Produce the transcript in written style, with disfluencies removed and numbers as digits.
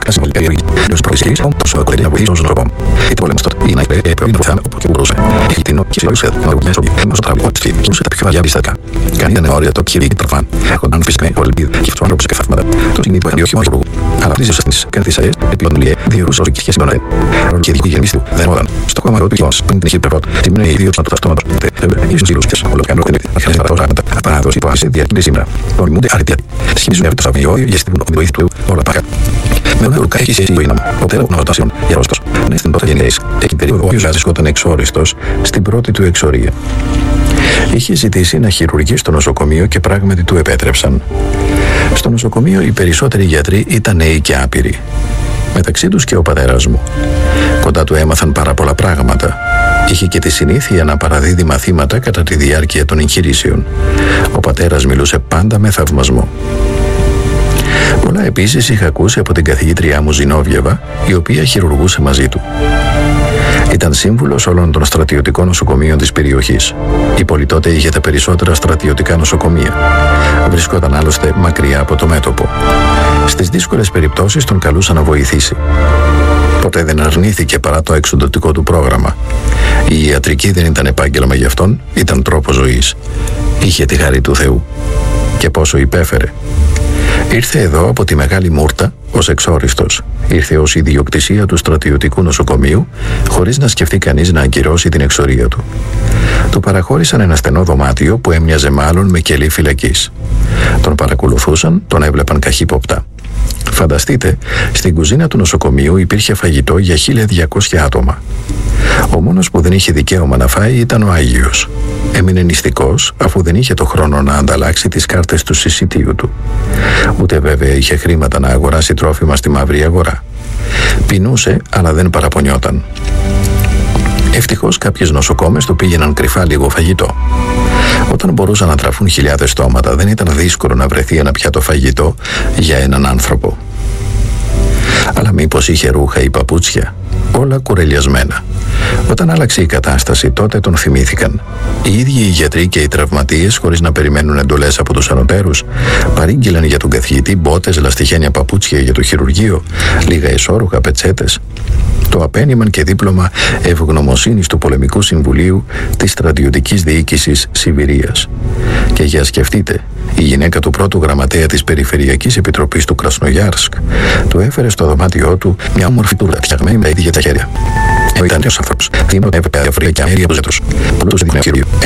Κάση πολύ περίεργη. Τους προηγήσεις, τόσο κοντά να βοηθήσουν στον τρόπο. Είτε πόλεμος τότε, ή να πρέπει να βοηθάμε όπου και μπορούσε. Έχει την νόκη σε όλους να ρωτιές ότι έμος τραβηγό της φύγης. Ούσε τα πιο βαριά πιστατικά. Κανεί δεν είναι όρια το χειρί και τροφάν. Έχονταν φυσικά πολύ πίδ και αυτούς άνθρωπους και θαύματα. Το συνείδητο είχαν όχι μόνο χειρουργού. Αλλά αυτής της ευθύνης και τις αίες, επί αιέ, διαιρούσε όσο και συμπονάει. Ρόλο και δική γεννήση του δεν όδαν. Στο κόμμα του χειρός, πριν την είχε υπερβότ, σημαίνει ίδιο του αυτόματος. Ίσως ήλους της, όλο κάνω κονέκτη. Αρχές παραδόσεις, απαράδοση που άσαι διαρκεί σήμερα. Ορμούνται αρετία. Σχημίζουν ευρύ το σαβιό για στην βοήθεια του όλα τα με ένα ουρκά έχει σχέση η ζωή μου. Ο τέλος γνωστάσεων για ρόστος. Ναι, στην τότε γενναίες. Εκεί περίοδο ο οποίος βρισκόταν εξόριστος στην πρώτη του εξορία. Είχε ζητήσει να χειρουργεί στο νοσοκομείο και πράγματι του επέτρεψαν. Στο νοσοκομείο οι περισσότεροι γιατροί ήταν νέοι και άπειροι. Μεταξύ τους και ο πατέρας μου. Κοντά του έμαθαν πάρα πολλά πράγματα. Είχε και τη συνήθεια να παραδίδει μαθήματα κατά τη διάρκεια των εγχειρήσεων. Ο πατέρας μιλούσε πάντα με θαυμασμό. Πολλά επίσης είχα ακούσει από την καθηγήτριά μου Ζινόβιεβα, η οποία χειρουργούσε μαζί του. Ήταν σύμβουλος όλων των στρατιωτικών νοσοκομείων της περιοχής. Η πόλη τότε είχε τα περισσότερα στρατιωτικά νοσοκομεία. Βρισκόταν άλλωστε μακριά από το μέτωπο. Στις δύσκολες περιπτώσεις τον καλούσαν να βοηθήσει. Ποτέ δεν αρνήθηκε παρά το εξοντωτικό του πρόγραμμα. Η ιατρική δεν ήταν επάγγελμα για αυτόν, ήταν τρόπος ζωής. Είχε τη χαρή του Θεού. Και πόσο υπέφερε. Ήρθε εδώ από τη Μεγάλη Μούρτα ως εξόριστος. Ήρθε ως ιδιοκτησία του στρατιωτικού νοσοκομείου, χωρίς να σκεφτεί κανείς να αγκυρώσει την εξορία του. Του παραχώρησαν ένα στενό δωμάτιο που έμοιαζε μάλλον με κελί φυλακής. Τον παρακολουθούσαν, τον έβλεπαν καχύποπτα. Φανταστείτε, στην κουζίνα του νοσοκομείου υπήρχε φαγητό για 1.200 άτομα. Ο μόνος που δεν είχε δικαίωμα να φάει ήταν ο Άγιος. Έμεινε νηστικός αφού δεν είχε το χρόνο να ανταλλάξει τις κάρτες του συσιτίου του. Ούτε βέβαια είχε χρήματα να αγοράσει τρόφιμα στη μαύρη αγορά. Πεινούσε, αλλά δεν παραπονιόταν. Ευτυχώς κάποιες νοσοκόμες του πήγαιναν κρυφά λίγο φαγητό. Όταν μπορούσαν να τραφούν χιλιάδες στόματα, δεν ήταν δύσκολο να βρεθεί ένα πιάτο φαγητό για έναν άνθρωπο. Αλλά μήπως είχε ρούχα ή παπούτσια? Όλα κουρελιασμένα. Όταν άλλαξε η κατάσταση, τότε τον θυμήθηκαν. Οι ίδιοι οι γιατροί και οι τραυματίες, χωρίς να περιμένουν εντολές από τους ανωτέρους, παρήγγειλαν για τον καθηγητή μπότες, λαστιχένια παπούτσια για το χειρουργείο, λίγα εσώρουχα, πετσέτες. Το απένιμαν και δίπλωμα ευγνωμοσύνης του Πολεμικού Συμβουλίου της Στρατιωτικής Διοίκησης Σιβηρίας. Και για σκεφτείτε, η γυναίκα του πρώτου γραμματέα της Περιφερειακής Επιτροπής του Κρασνογιάρσκ του έφερε στο δωμάτιό του μια όμορφη τούρτα φτιαγμένη με ίδια τα χέρια. Ήταν ένας άνθρωπος, θύμα έβρεπε αυρία και αμέρια του ζέτους. Πολλούς έδινε χειρουργείο.